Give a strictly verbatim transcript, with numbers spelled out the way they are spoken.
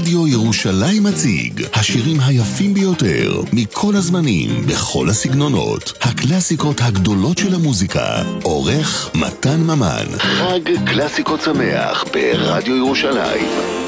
רדיו ירושלים מציג השירים היפים ביותר מכל הזמנים, בכל הסגנונות, הקלאסיקות הגדולות של המוזיקה. עורך מתן ממן. חג קלאסיקות שמח ברדיו ירושלים.